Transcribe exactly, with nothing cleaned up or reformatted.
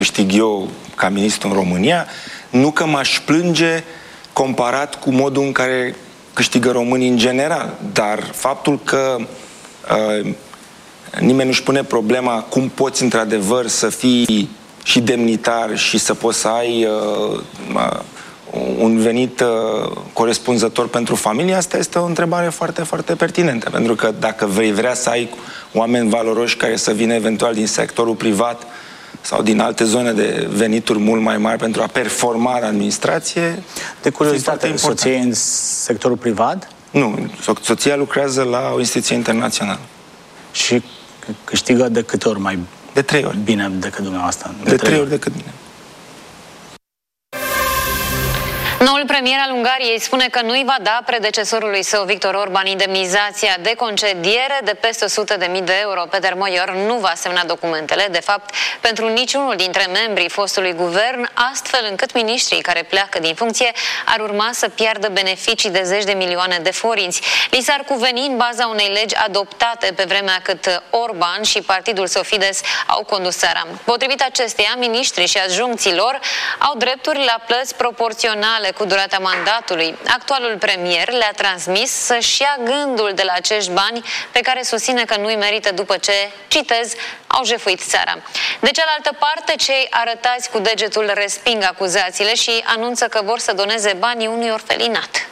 câștig eu ca ministru în România, nu că m-aș plânge comparat cu modul în care câștigă românii în general, dar faptul că uh, nimeni nu-și pune problema cum poți într-adevăr să fii și demnitar și să poți să ai uh, uh, un venit uh, corespunzător pentru familie, asta este o întrebare foarte, foarte pertinentă, pentru că dacă vei vrea să ai oameni valoroși care să vină eventual din sectorul privat sau din alte zone de venituri mult mai mari pentru a performa în administrație... De curiozitate, soție în sectorul privat? Nu, so- soția lucrează la o instituție internațională. Și câștigă de câte ori mai de trei ori bine decât dumneavoastră? De, de trei ori decât mine. Noul premier al Ungariei spune că nu-i va da predecesorului său, Viktor Orban, indemnizația de concediere de peste o sută de mii de euro. Peter Moior nu va semna documentele, de fapt, pentru niciunul dintre membrii fostului guvern, astfel încât miniștrii care pleacă din funcție ar urma să piardă beneficii de zeci de milioane de forinți. Li s-ar cuveni în baza unei legi adoptate pe vremea cât Orban și partidul său Fidesz au condus țara. Potrivit acesteia, miniștrii și adjuncții lor au drepturi la plăți proporționale cu durata mandatului. Actualul premier le-a transmis să-și ia gândul de la acești bani pe care susține că nu-i merită după ce, citez, au jefuit țara. De cealaltă parte, cei arătați cu degetul resping acuzațiile și anunță că vor să doneze banii unui orfelinat.